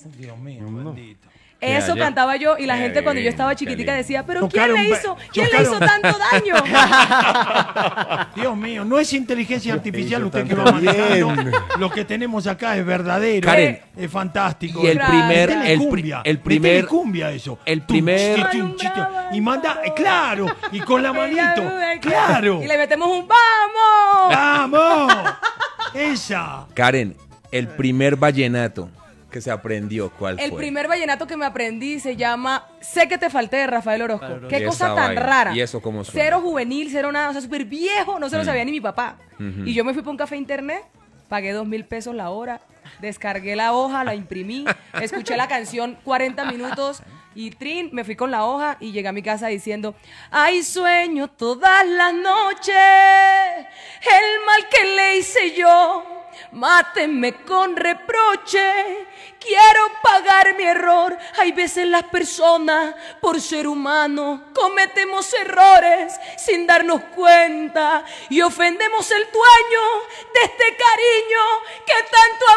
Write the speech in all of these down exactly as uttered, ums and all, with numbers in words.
Dios mío, no. Bendito. Eso ayer. cantaba yo y la Qué gente cuando bien, yo estaba qué chiquitica lindo. decía, pero Chocaron, ¿quién le hizo, ¿quién le chocaron. hizo tanto daño? Dios mío, no es inteligencia artificial Eso usted que tanto va manejando. bien. Lo que tenemos acá es verdadero. Karen, es fantástico. y el Gracias. primer, Es el, pri- telecumbia, el es primer, telecumbia eso. el Tum, primer- chi, tum, chi, tum. Y manda, eh, claro, y con la manito, Ella- claro. Y le metemos un ¡vamos! ¡Vamos! Esa. Karen, el primer vallenato que se aprendió, ¿cuál El fue? primer vallenato que me aprendí se llama Sé que te falté, de Rafael Orozco. Claro. Qué Y cosa esa tan vaina. rara. ¿Y eso cómo suena? Cero juvenil, cero nada, o sea, súper viejo, no se lo Mm. sabía ni mi papá. Ujú. Y yo me fui para un café internet, pagué dos mil pesos la hora, descargué la hoja, la imprimí, escuché la canción cuarenta minutos y trin, me fui con la hoja y llegué a mi casa diciendo, ay, sueño todas las noches, el mal que le hice yo. Mátenme con reproche, quiero pagar mi error. Hay veces las personas, por ser humanos, cometemos errores sin darnos cuenta y ofendemos el dueño de este cariño que tanto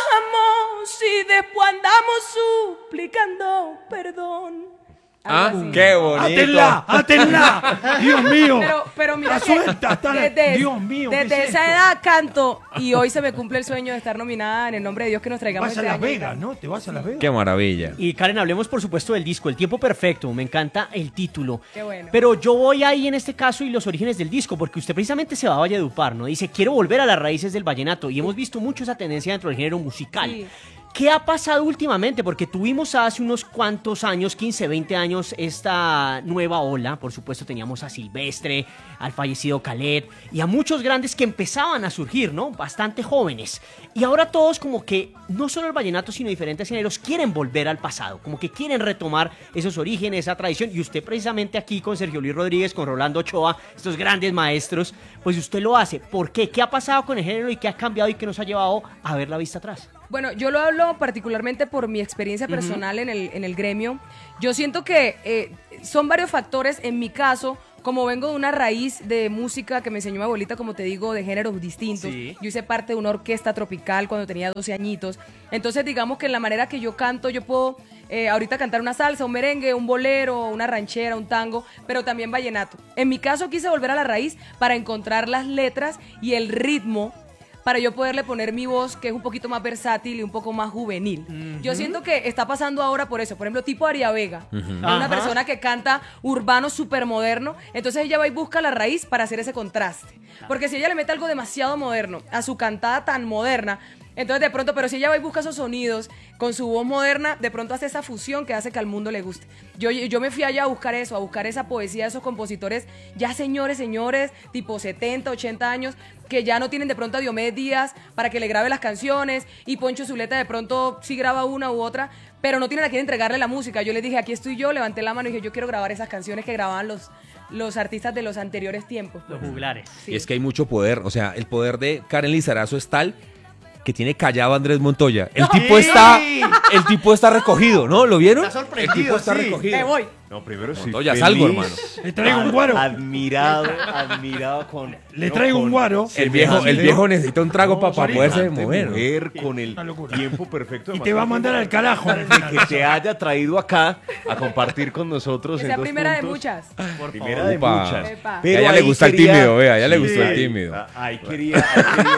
amamos y después andamos suplicando perdón. Ah, Algo así. qué bonito. ¡Átenla! ¡Átenla! ¡Dios mío! Pero, pero mira Está que suelta, está la- desde, Dios mío, ¿qué desde es esa esto? edad canto y hoy se me cumple el sueño de estar nominada en el nombre de Dios que nos traigamos Vas a este Las año. Vegas, ¿no? ¿Te vas a Las Vegas? Qué maravilla. Y Karen, hablemos por supuesto del disco, El Tiempo Perfecto, me encanta el título. Qué bueno. Pero yo voy ahí en este caso y los orígenes del disco, porque usted precisamente se va a Valledupar, ¿no? Dice, quiero volver a las raíces del vallenato, y hemos visto mucho esa tendencia dentro del género musical. Sí. ¿Qué ha pasado últimamente? Porque tuvimos hace unos cuantos años, quince, veinte años, esta nueva ola. Por supuesto teníamos a Silvestre, al fallecido Khaled y a muchos grandes que empezaban a surgir, ¿no? Bastante jóvenes. Y ahora todos como que, no solo el vallenato, sino diferentes géneros, quieren volver al pasado. Como que quieren retomar esos orígenes, esa tradición. Y usted precisamente aquí con Sergio Luis Rodríguez, con Rolando Ochoa, estos grandes maestros, pues usted lo hace. ¿Por qué? ¿Qué ha pasado con el género y qué ha cambiado y qué nos ha llevado a ver la vista atrás? Bueno, yo lo hablo particularmente por mi experiencia personal en, el, en el gremio. Yo siento que eh, son varios factores. En mi caso, como vengo de una raíz de música que me enseñó mi abuelita, como te digo, de géneros distintos. Sí. Yo hice parte de una orquesta tropical cuando tenía doce añitos. Entonces, digamos que en la manera que yo canto, yo puedo eh, ahorita cantar una salsa, un merengue, un bolero, una ranchera, un tango, pero también vallenato. En mi caso, quise volver a la raíz para encontrar las letras y el ritmo para yo poderle poner mi voz, que es un poquito más versátil y un poco más juvenil. Uh-huh. Yo siento que está pasando ahora por eso. Por ejemplo, tipo Aria Vega. Uh-huh. Es una Ajá. persona que canta urbano súper moderno. Entonces ella va y busca la raíz para hacer ese contraste. Porque si ella le mete algo demasiado moderno a su cantada tan moderna, entonces de pronto, pero si ella va y busca esos sonidos con su voz moderna, de pronto hace esa fusión que hace que al mundo le guste. Yo, yo me fui allá a buscar eso, a buscar esa poesía de esos compositores, ya señores, señores, tipo setenta, ochenta años, que ya no tienen de pronto a Diomedes Díaz para que le grabe las canciones, y Poncho Zuleta de pronto sí graba una u otra, pero no tienen a quién entregarle la música. Yo les dije, aquí estoy yo, levanté la mano y dije, yo quiero grabar esas canciones que grababan los, los artistas de los anteriores tiempos. Los juglares. Sí. Y es que hay mucho poder, o sea, el poder de Karen Lizarazo es tal que tiene callado a Andrés Montoya. El ¡Sí! tipo está el tipo está recogido, ¿no? ¿Lo vieron? Está sorprendido, el tipo está sí. recogido. Me voy. No, primero sí. Montoya, salgo, hermano. Le traigo un guaro. Admirado, admirado con... Le no, traigo con un guaro. El viejo, el viejo necesita un trago no, para pa poderse semejante mover. mujer con el Una locura. tiempo perfecto. Y te va a mandar al carajo. De que te haya traído acá a compartir con nosotros Que en sea dos primera puntos. de muchas. Por Primera favor. de Upa. muchas. Epa. A ella le ahí gusta el quería- tímido, vea, a ella le Sí, gustó el ahí- tímido. ah, Ahí quería, ahí quería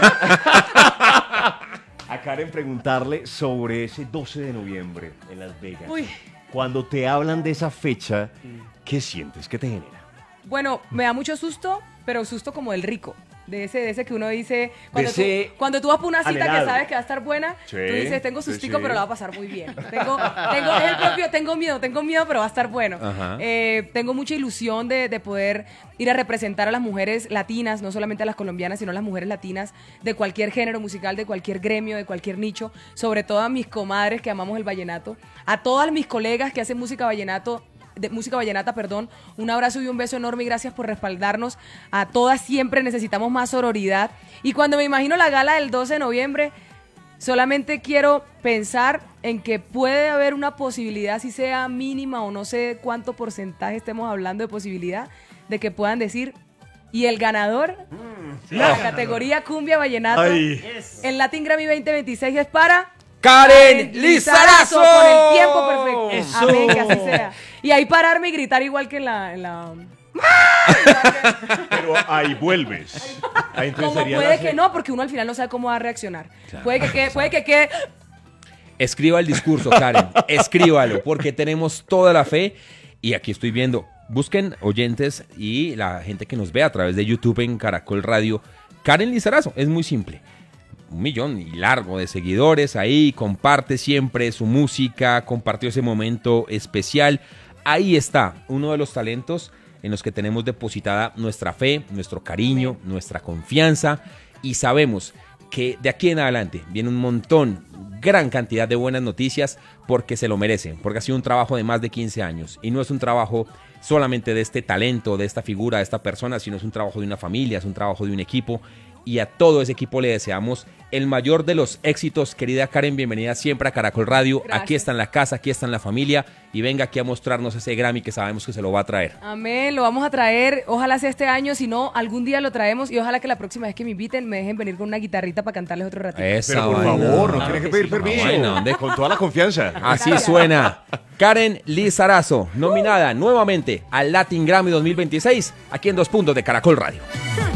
a Karen preguntarle sobre ese doce de noviembre en Las Vegas. Uy. Cuando te hablan de esa fecha, ¿qué sientes? ¿Qué te genera? Bueno, me da mucho susto, pero susto como del rico. De ese, de ese que uno dice, cuando, ese tú, cuando tú vas por una cita anhelado. que sabes que va a estar buena, Sí, tú dices, tengo sí, sustico, sí. pero la va a pasar muy bien. Tengo, tengo, es el propio, tengo miedo, tengo miedo, pero va a estar bueno. Ajá. Eh, tengo mucha ilusión de, de poder ir a representar a las mujeres latinas, no solamente a las colombianas, sino a las mujeres latinas de cualquier género musical, de cualquier gremio, de cualquier nicho, sobre todo a mis comadres que amamos el vallenato, a todas mis colegas que hacen música vallenato, de música vallenata, perdón, un abrazo y un beso enorme y gracias por respaldarnos a todas siempre, necesitamos más sororidad. Y cuando me imagino la gala del doce de noviembre, solamente quiero pensar en que puede haber una posibilidad, si sea mínima o no sé cuánto porcentaje estemos hablando de posibilidad, de que puedan decir, y el ganador, mm, la categoría cumbia vallenato, Ay. en Latin Grammy veinte veintiséis es para... Karen Lizarazo. Con el tiempo perfecto. Eso. Amén, que así sea. Y ahí pararme y gritar igual que en la... en la- Pero ahí vuelves. Ahí entonces Como sería puede la que se- no, porque uno al final no sabe cómo va a reaccionar. Puede que quede, puede que quede... Escriba el discurso, Karen. Escríbalo, porque tenemos toda la fe. Y aquí estoy viendo. Busquen oyentes y la gente que nos ve a través de YouTube en Caracol Radio. Karen Lizarazo. Es muy simple. Un millón y largo de seguidores ahí. Comparte siempre su música. Compartió ese momento especial. Ahí está uno de los talentos en los que tenemos depositada nuestra fe, nuestro cariño, nuestra confianza. Y sabemos que de aquí en adelante viene un montón, gran cantidad de buenas noticias porque se lo merecen, porque ha sido un trabajo de más de quince años y no es un trabajo solamente de este talento, de esta figura, de esta persona, sino es un trabajo de una familia, es un trabajo de un equipo y a todo ese equipo le deseamos el mayor de los éxitos. Querida Karen, bienvenida siempre a Caracol Radio. Gracias. Aquí está en la casa, aquí está en la familia y venga aquí a mostrarnos ese Grammy que sabemos que se lo va a traer. Amén, lo vamos a traer, ojalá sea este año, si no, algún día lo traemos y ojalá que la próxima vez que me inviten me dejen venir con una guitarrita para cantarles otro ratito. Esa Pero por vaina. favor, no Claro tiene que que pedir sí. permiso. Ah, bueno, ¿dónde? Con toda la confianza. Así Gracias. suena. Karen Lizarazo, nominada nuevamente al Latin Grammy dos mil veintiséis, aquí en Dos Puntos de Caracol Radio.